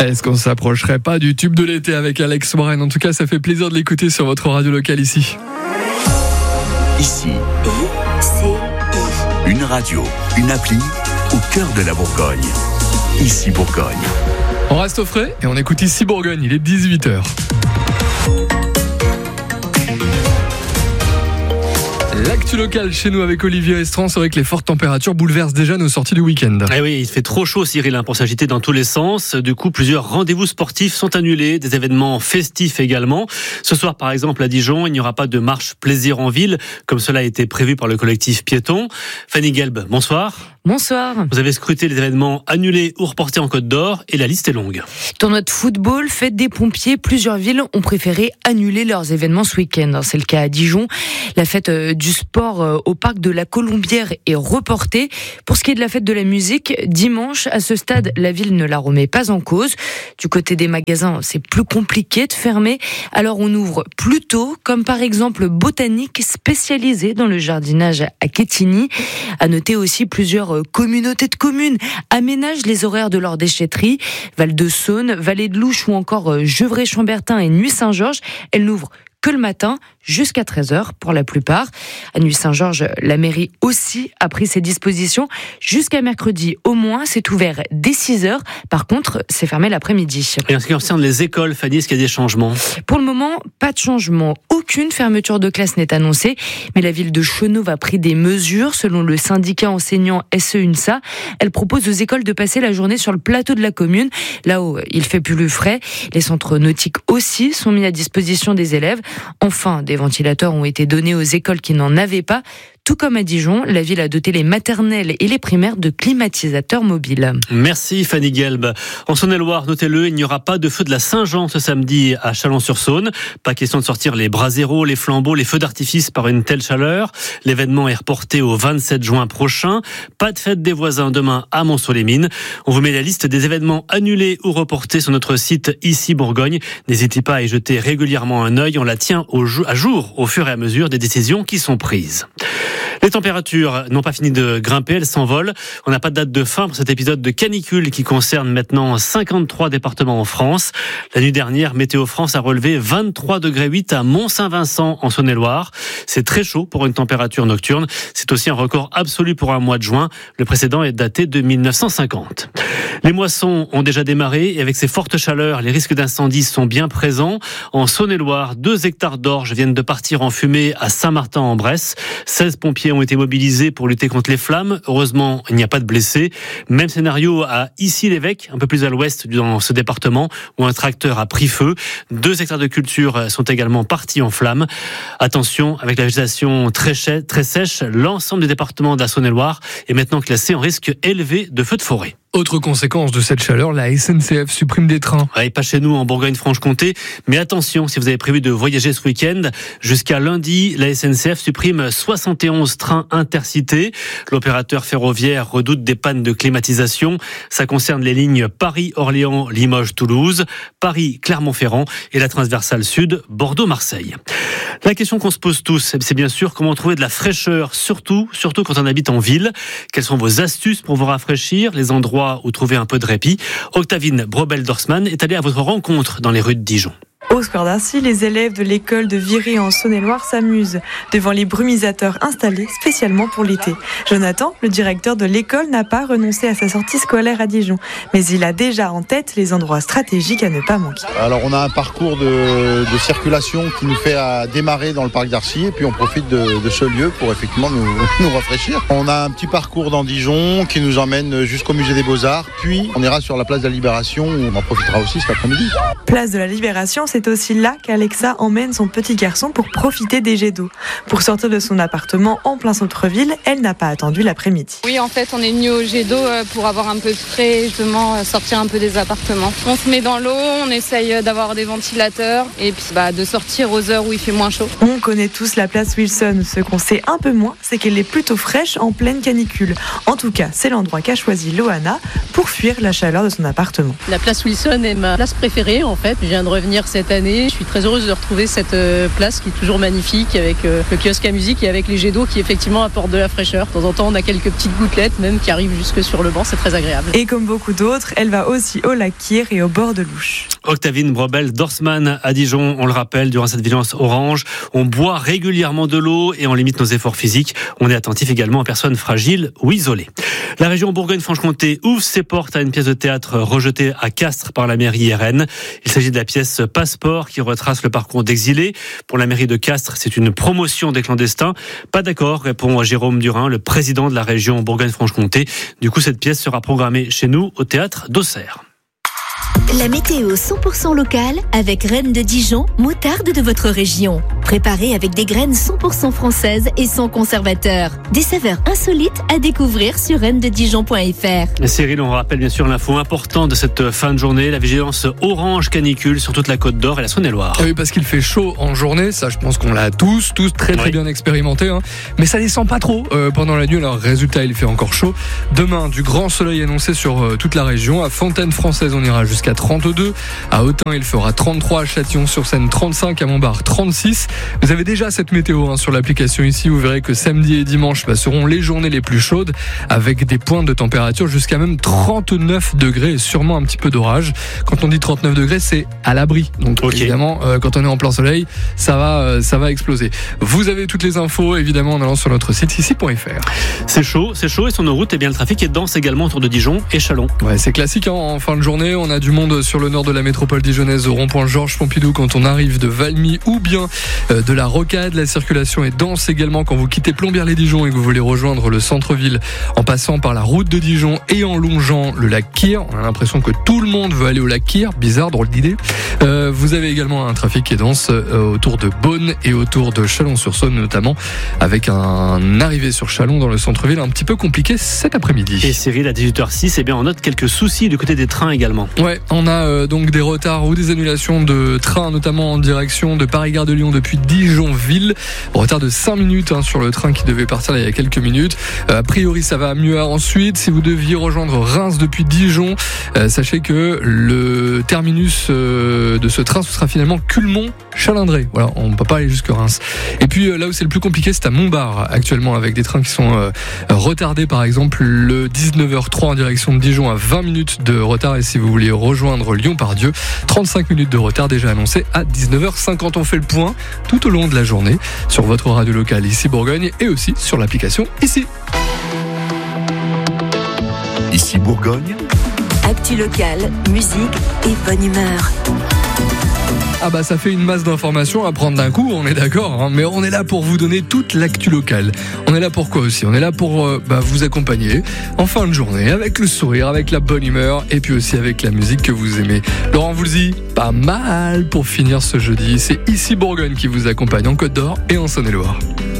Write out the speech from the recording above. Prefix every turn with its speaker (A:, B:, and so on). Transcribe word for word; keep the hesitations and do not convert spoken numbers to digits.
A: Est-ce qu'on ne s'approcherait pas du tube de l'été avec Alex Warren? En tout cas, ça fait plaisir de l'écouter sur votre radio locale ici.
B: Ici, une radio, une appli au cœur de la Bourgogne. Ici Bourgogne.
A: On reste au frais et on écoute Ici Bourgogne, il est dix-huit heures. L'actu locale chez nous avec Olivier Estran, c'est vrai que les fortes températures bouleversent déjà nos sorties du week-end.
C: Eh oui, il fait trop chaud, Cyril, pour s'agiter dans tous les sens. Du coup, plusieurs rendez-vous sportifs sont annulés, des événements festifs également. Ce soir, par exemple, à Dijon, il n'y aura pas de marche plaisir en ville, comme cela a été prévu par le collectif piéton. Fanny Gelb, bonsoir.
D: Bonsoir.
C: Vous avez scruté les événements annulés ou reportés en Côte d'Or et la liste est longue.
D: Tournoi de football, fête des pompiers, plusieurs villes ont préféré annuler leurs événements ce week-end. C'est le cas à Dijon. La fête du sport au parc de la Colombière est reportée. Pour ce qui est de la fête de la musique, dimanche, à ce stade, la ville ne la remet pas en cause. Du côté des magasins, c'est plus compliqué de fermer. Alors on ouvre plus tôt, comme par exemple Botanique, spécialisée dans le jardinage à Quetigny. À noter aussi plusieurs communautés de communes aménagent les horaires de leur déchetterie. Val-de-Saône, Vallée de Louche ou encore Gevrey-Chambertin et Nuit-Saint-Georges, elles n'ouvrent que le matin, jusqu'à treize heures pour la plupart. À Nuit-Saint-Georges, la mairie aussi a pris ses dispositions. Jusqu'à mercredi, au moins, c'est ouvert dès six heures. Par contre, c'est fermé l'après-midi.
C: Et en ce qui concerne les écoles, Fanny, est-ce qu'il y a des changements ?
D: Pour le moment, pas de changement. Aucune fermeture de classe n'est annoncée. Mais la ville de Chenauve a pris des mesures. Selon le syndicat enseignant S E U N S A, elle propose aux écoles de passer la journée sur le plateau de la commune. Là-haut, il fait plus frais. Les centres nautiques aussi sont mis à disposition des élèves. Enfin, des ventilateurs ont été donnés aux écoles qui n'en avaient pas. Tout comme à Dijon, la ville a doté les maternelles et les primaires de climatisateurs mobiles.
C: Merci Fanny Gelb. En Saône-et-Loire, notez-le, il n'y aura pas de feu de la Saint-Jean ce samedi à Chalon-sur-Saône. Pas question de sortir les braséros, les flambeaux, les feux d'artifice par une telle chaleur. L'événement est reporté au vingt-sept juin prochain. Pas de fête des voisins demain à Mont-sur-les-Mines. On vous met la liste des événements annulés ou reportés sur notre site Ici Bourgogne. N'hésitez pas à y jeter régulièrement un œil. On la tient au jour, à jour au fur et à mesure des décisions qui sont prises. Les températures n'ont pas fini de grimper, elles s'envolent. On n'a pas de date de fin pour cet épisode de canicule qui concerne maintenant cinquante-trois départements en France. La nuit dernière, Météo France a relevé vingt-trois degrés huit à Mont-Saint-Vincent en Saône-et-Loire. C'est très chaud pour une température nocturne. C'est aussi un record absolu pour un mois de juin. Le précédent est daté de mille neuf cent cinquante. Les moissons ont déjà démarré et avec ces fortes chaleurs, les risques d'incendie sont bien présents. En Saône-et-Loire, deux hectares d'orge viennent de partir en fumée à Saint-Martin-en-Bresse. seize pompiers ont été mobilisés pour lutter contre les flammes. Heureusement, il n'y a pas de blessés. Même scénario à Issy-l'Évêque, un peu plus à l'ouest dans ce département, où un tracteur a pris feu. Deux hectares de culture sont également partis en flammes. Attention, avec la végétation très, chè- très sèche, l'ensemble du département de la Saône-et-Loire est maintenant classé en risque élevé de feux de forêt.
A: Autre conséquence de cette chaleur, la S N C F supprime des trains.
C: Ouais, pas chez nous en Bourgogne-Franche-Comté, mais attention, si vous avez prévu de voyager ce week-end, jusqu'à lundi, la S N C F supprime soixante et onze trains intercités. L'opérateur ferroviaire redoute des pannes de climatisation. Ça concerne les lignes Paris-Orléans, Limoges-Toulouse, Paris-Clermont-Ferrand et la transversale sud, Bordeaux-Marseille. La question qu'on se pose tous, c'est bien sûr comment trouver de la fraîcheur, surtout, surtout quand on habite en ville. Quelles sont vos astuces pour vous rafraîchir, les endroits où trouver un peu de répit? Octavine Brobel-Dorsman est allée à votre rencontre dans les rues de Dijon.
E: Au Square d'Arcy, les élèves de l'école de Viry en Saône-et-Loire s'amusent devant les brumisateurs installés spécialement pour l'été. Jonathan, le directeur de l'école, n'a pas renoncé à sa sortie scolaire à Dijon, mais il a déjà en tête les endroits stratégiques à ne pas manquer.
F: Alors on a un parcours de, de circulation qui nous fait à démarrer dans le parc d'Arcy et puis on profite de, de ce lieu pour effectivement nous, nous rafraîchir. On a un petit parcours dans Dijon qui nous emmène jusqu'au musée des Beaux-Arts, puis on ira sur la place de la Libération où on en profitera aussi cet après-midi.
E: Place de la Libération, c'est aussi là qu'Alexa emmène son petit garçon pour profiter des jets d'eau. Pour sortir de son appartement en plein centre-ville, elle n'a pas attendu l'après-midi.
G: Oui, en fait, on est venu au jet d'eau pour avoir un peu de frais, justement, sortir un peu des appartements. On se met dans l'eau, on essaye d'avoir des ventilateurs et puis bah, de sortir aux heures où il fait moins chaud.
E: On connaît tous la place Wilson. Ce qu'on sait un peu moins, c'est qu'elle est plutôt fraîche en pleine canicule. En tout cas, c'est l'endroit qu'a choisi Loana pour fuir la chaleur de son appartement.
H: La place Wilson est ma place préférée, en fait. Je viens de revenir cette cette année. Je suis très heureuse de retrouver cette euh, place qui est toujours magnifique avec euh, le kiosque à musique et avec les jets d'eau qui effectivement apportent de la fraîcheur. De temps en temps, on a quelques petites gouttelettes même qui arrivent jusque sur le banc, c'est très agréable.
E: Et comme beaucoup d'autres, elle va aussi au lac Kyr et au bord de l'Ouche.
C: Octavine Brobel-Dorsman à Dijon, on le rappelle, durant cette vigilance orange, on boit régulièrement de l'eau et on limite nos efforts physiques. On est attentif également aux personnes fragiles ou isolées. La région Bourgogne-Franche-Comté ouvre ses portes à une pièce de théâtre rejetée à Castres par la mairie R N. Il s'agit de la pièce Passeport qui retrace le parcours d'exilés. Pour la mairie de Castres, c'est une promotion des clandestins. Pas d'accord, répond Jérôme Durin, le président de la région Bourgogne-Franche-Comté. Du coup, cette pièce sera programmée chez nous au théâtre d'Auxerre.
I: La météo cent pour cent locale avec Rennes de Dijon, moutarde de votre région. Préparée avec des graines cent pour cent françaises et sans conservateur. Des saveurs insolites à découvrir sur rennes de dijon point f r.
C: Cyril, on rappelle bien sûr l'info importante de cette fin de journée, la vigilance orange canicule sur toute la Côte d'Or et la Saône-et-Loire.
A: Oui, parce qu'il fait chaud en journée, ça je pense qu'on l'a tous, tous très très oui. bien expérimenté. Hein. Mais ça descend pas trop euh, pendant la nuit, alors résultat il fait encore chaud. Demain, du grand soleil annoncé sur euh, toute la région. À Fontaine-Française, on ira jusqu'à trente-deux. À Autun, il fera trente-trois. À Châtillon-sur-Seine, trente-cinq. À Montbard, trente-six. Vous avez déjà cette météo hein, sur l'application ici. Vous verrez que samedi et dimanche bah, seront les journées les plus chaudes avec des pointes de température jusqu'à même trente-neuf degrés et sûrement un petit peu d'orage. Quand on dit trente-neuf degrés, c'est à l'abri. Donc okay. évidemment, euh, quand on est en plein soleil, ça va, euh, ça va exploser. Vous avez toutes les infos évidemment en allant sur notre site ici point f r.
C: C'est chaud, c'est chaud et sur nos routes, eh bien, le trafic est dense également autour de Dijon et Châlons.
A: Ouais, c'est classique hein, en fin de journée. On a du monde sur le nord de la métropole dijonnaise au rond-point Georges Pompidou quand on arrive de Valmy ou bien euh, de la Rocade. La circulation est dense également quand vous quittez Plombières-les-Dijon et que vous voulez rejoindre le centre-ville en passant par la route de Dijon et en longeant le lac Kyr. On a l'impression que tout le monde veut aller au lac Kyr. Bizarre, drôle d'idée. Euh, vous avez également un trafic qui est dense euh, autour de Beaune et autour de Chalon-sur-Saône notamment, avec un arrivée sur Châlons dans le centre-ville un petit peu compliqué cet après-midi.
C: Et Cyril, à dix-huit heures six, eh bien, on note quelques soucis du côté des trains également.
A: Ouais, on a euh, donc des retards ou des annulations de trains, notamment en direction de Paris-Gare de Lyon depuis Dijon-Ville. Retard de cinq minutes hein, sur le train qui devait partir là, il y a quelques minutes. Euh, a priori, ça va mieux ensuite. Si vous deviez rejoindre Reims depuis Dijon, euh, sachez que le terminus euh, de ce train, ce sera finalement Culmont-Chalindré. Voilà, on ne peut pas aller jusque Reims. Et puis euh, là où c'est le plus compliqué, c'est à Montbard actuellement avec des trains qui sont euh, retardés. Par exemple, le dix-neuf heures trois en direction de Dijon à vingt minutes de retard. Et si vous voulez rejoindre Lyon-Pardieu, trente-cinq minutes de retard déjà annoncé à dix-neuf heures cinquante. On fait le point tout au long de la journée sur votre radio locale ici Bourgogne et aussi sur l'application ici.
B: Ici Bourgogne.
I: Actu locale, musique et bonne humeur.
A: Ah bah ça fait une masse d'informations à prendre d'un coup, on est d'accord, hein, mais on est là pour vous donner toute l'actu locale. On est là pour quoi aussi ? On est là pour euh, bah, vous accompagner en fin de journée avec le sourire, avec la bonne humeur et puis aussi avec la musique que vous aimez. Laurent Voulzy, pas mal pour finir ce jeudi. C'est ici Bourgogne qui vous accompagne en Côte d'Or et en Saône-et-Loire.